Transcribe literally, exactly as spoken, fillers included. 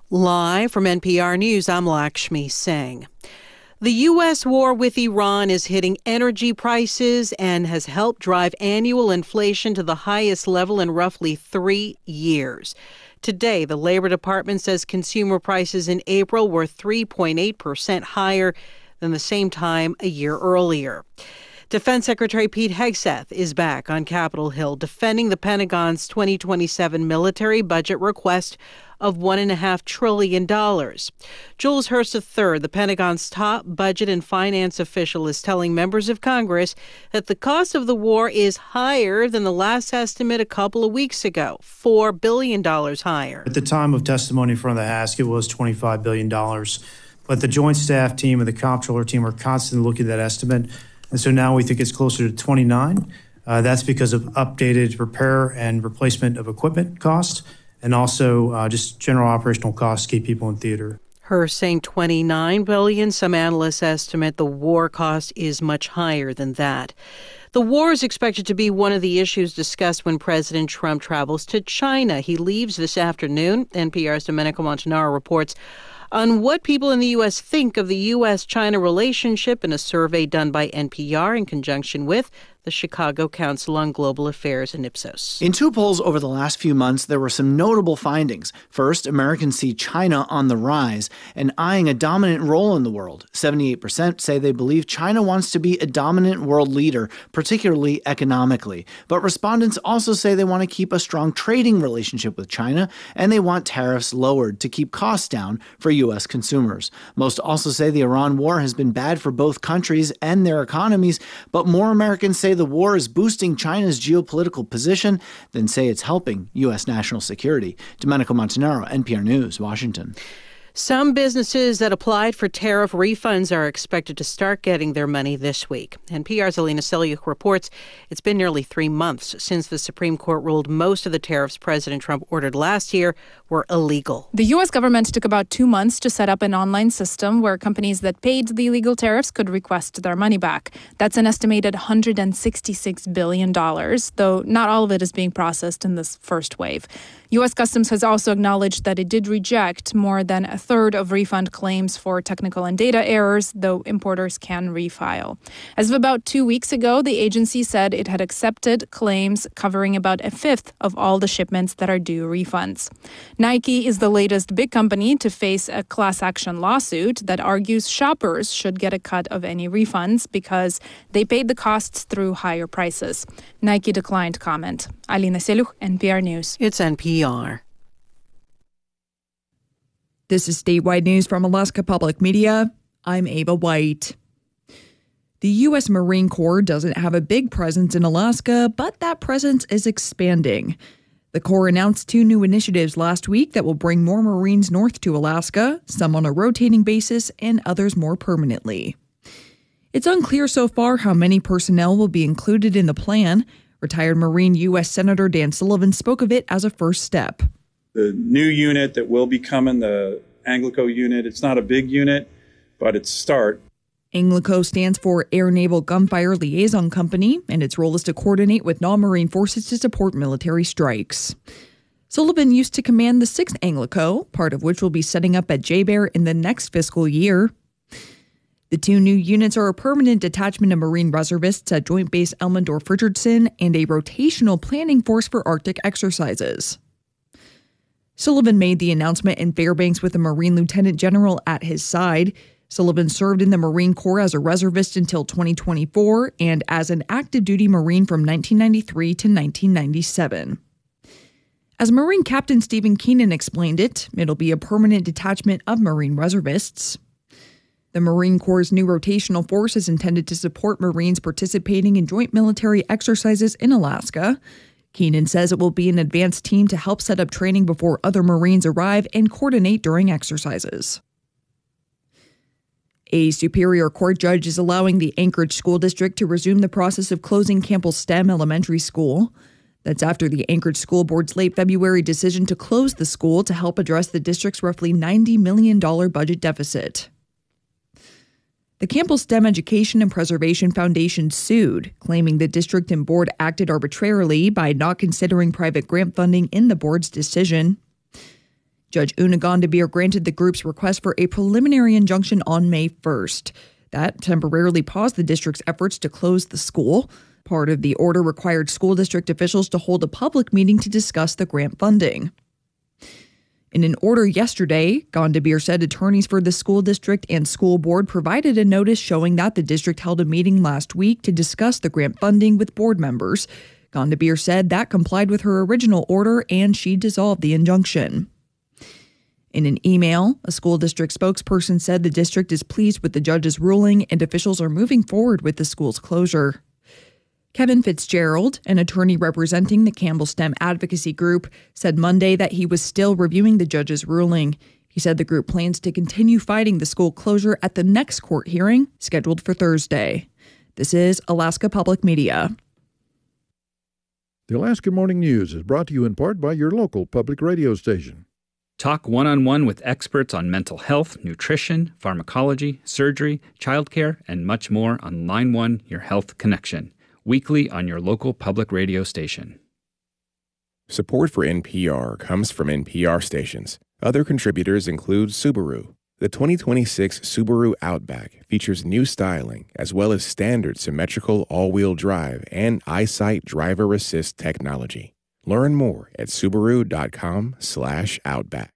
Live from N P R News, I'm Lakshmi Singh. The U S war with Iran is hitting energy prices and has helped drive annual inflation to the highest level in roughly three years. Today, the Labor Department says consumer prices in April were three point eight percent higher than the same time a year earlier. Defense Secretary Pete Hegseth is back on Capitol Hill defending the Pentagon's twenty twenty-seven military budget request of one point five trillion dollars. Jules Hurst the third, the Pentagon's top budget and finance official, is telling members of Congress that the cost of the war is higher than the last estimate a couple of weeks ago, four billion dollars higher. At the time of testimony in front of the House, it was twenty-five billion dollars. But the Joint Staff team and the Comptroller team are constantly looking at that estimate. And so now we think it's closer to twenty-nine. Uh, that's because of updated repair and replacement of equipment costs and also uh, just general operational costs to keep people in theater. Her saying twenty-nine billion dollars. Some analysts estimate the war cost is much higher than that. The war is expected to be one of the issues discussed when President Trump travels to China. He leaves this afternoon. N P R's Domenico Montanaro reports on what people in the U S think of the U S China relationship in a survey done by N P R in conjunction with the Chicago Council on Global Affairs and Ipsos. In two polls over the last few months, there were some notable findings. First, Americans see China on the rise and eyeing a dominant role in the world. seventy-eight percent say they believe China wants to be a dominant world leader, particularly economically. But respondents also say they want to keep a strong trading relationship with China, and they want tariffs lowered to keep costs down for U S consumers. Most also say the Iran war has been bad for both countries and their economies, but more Americans say the war is boosting China's geopolitical position than say it's helping U S national security. Domenico Montanaro, N P R News, Washington. Some businesses that applied for tariff refunds are expected to start getting their money this week. N P R's Alina Selyukh reports it's been nearly three months since the Supreme Court ruled most of the tariffs President Trump ordered last year were illegal. The U S government took about two months to set up an online system where companies that paid the illegal tariffs could request their money back. That's an estimated one hundred sixty-six billion dollars, though not all of it is being processed in this first wave. U S Customs has also acknowledged that it did reject more than a third of refund claims for technical and data errors, though importers can refile. As of about two weeks ago, the agency said it had accepted claims covering about a fifth of all the shipments that are due refunds. Nike is the latest big company to face a class action lawsuit that argues shoppers should get a cut of any refunds because they paid the costs through higher prices. Nike declined comment. Alina Selyukh, N P R News. It's N P R. This is statewide news from Alaska Public Media. I'm Ava White. The U S Marine Corps doesn't have a big presence in Alaska, but that presence is expanding. The Corps announced two new initiatives last week that will bring more Marines north to Alaska, some on a rotating basis and others more permanently. It's unclear so far how many personnel will be included in the plan. Retired Marine U S Senator Dan Sullivan spoke of it as a first step. The new unit that will be coming, the Anglico unit, it's not a big unit, but it's a start. Anglico stands for Air Naval Gunfire Liaison Company, and its role is to coordinate with non-Marine forces to support military strikes. Sullivan used to command the sixth Anglico, part of which will be setting up at J-Bear in the next fiscal year. The two new units are a permanent detachment of Marine reservists at Joint Base Elmendorf-Richardson and a rotational planning force for Arctic exercises. Sullivan made the announcement in Fairbanks with a Marine Lieutenant General at his side. Sullivan served in the Marine Corps as a reservist until twenty twenty-four and as an active duty Marine from nineteen ninety-three to nineteen ninety-seven. As Marine Captain Stephen Keenan explained it, it'll be a permanent detachment of Marine reservists. The Marine Corps' new rotational force is intended to support Marines participating in joint military exercises in Alaska. Keenan says it will be an advanced team to help set up training before other Marines arrive and coordinate during exercises. A Superior Court judge is allowing the Anchorage School District to resume the process of closing Campbell STEM Elementary School. That's after the Anchorage School Board's late February decision to close the school to help address the district's roughly ninety million dollars budget deficit. The Campbell STEM Education and Preservation Foundation sued, claiming the district and board acted arbitrarily by not considering private grant funding in the board's decision. Judge Una Gondabir granted the group's request for a preliminary injunction on May first. That temporarily paused the district's efforts to close the school. Part of the order required school district officials to hold a public meeting to discuss the grant funding. In an order yesterday, Gondabir said attorneys for the school district and school board provided a notice showing that the district held a meeting last week to discuss the grant funding with board members. Gondabir said that complied with her original order and she dissolved the injunction. In an email, a school district spokesperson said the district is pleased with the judge's ruling and officials are moving forward with the school's closure. Kevin Fitzgerald, an attorney representing the Campbell STEM advocacy group, said Monday that he was still reviewing the judge's ruling. He said the group plans to continue fighting the school closure at the next court hearing, scheduled for Thursday. This is Alaska Public Media. The Alaska Morning News is brought to you in part by your local public radio station. Talk one-on-one with experts on mental health, nutrition, pharmacology, surgery, childcare, and much more on Line one, Your Health Connection. Weekly on your local public radio station. Support for N P R comes from N P R stations. Other contributors include Subaru. The twenty twenty-six Subaru Outback features new styling as well as standard symmetrical all-wheel drive and EyeSight driver assist technology. Learn more at Subaru dot com slash Outback.